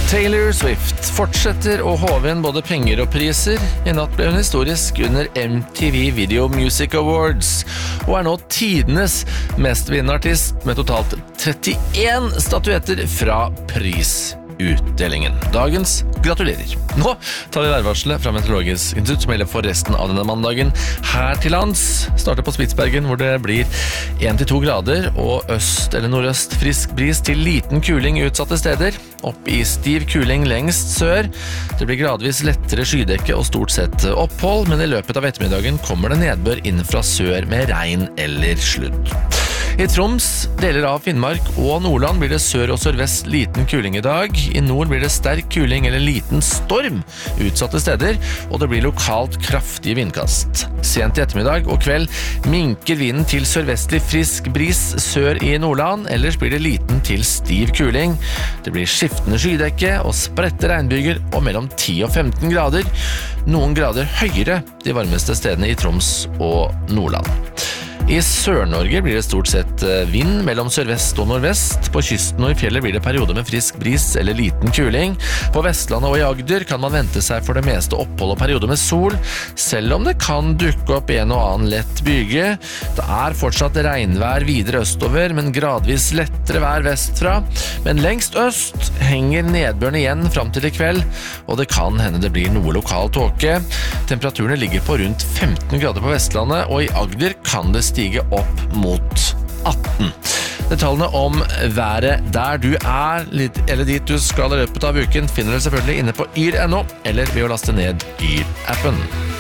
Taylor Swift fortsetter å håve inn både penger og priser. I natt ble hun historisk under MTV Video Music Awards, og nå tidenes mest vinnende artist med totalt 31 statuetter fra prisutdelingen. Dagens gratulerer. Nå tar vi værvarselet fra Meteorologisk institutt som gjelder for resten av denne mandagen. Her til lands starter på Spitsbergen hvor det blir 1-2 grader og øst eller nordøst frisk bris til liten kuling i utsatte steder. Opp i stiv kuling lengst sør. Det blir gradvis lettere skydekke og stort sett opphold, men i løpet av ettermiddagen kommer det nedbør inn fra sør med regn eller sludd. I Troms, deler av Finnmark og Nordland blir det sør og sørvest liten kuling i dag. I nord blir det sterk kuling eller liten storm utsatte steder, og det blir lokalt kraftige vindkast. Sent i ettermiddag og kveld minker vinden til sørvestlig frisk bris sør i Nordland, ellers blir det liten til stiv kuling. Det blir skiftende skydekke og spredte regnbyger og mellom 10 og 15 grader. Noen grader høyere de varmeste stedene i Troms og Nordland. I Sør-Norge blir det stort sett vind mellom sørvest og nordvest. På kysten og i fjellet blir det perioder med frisk bris eller liten kuling. På Vestlandet og i Agder kan man vente seg for det meste opphold og perioder med sol, selv om det kan dukke opp en og annen lett byge. Det fortsatt regnvær videre østover, men gradvis lettere vær vestfra. Men lengst øst henger nedbøren igjen fram til i kveld, og det kan hende det blir noe lokal tåke. Temperaturene ligger på rundt 15 grader på Vestlandet, og i Agder kan det stige opp mot 18. Detaljene om været der du eller dit du skal i løpet av uken finner du selvfølgelig inne på yr.no eller ved å laste ned Yr-appen.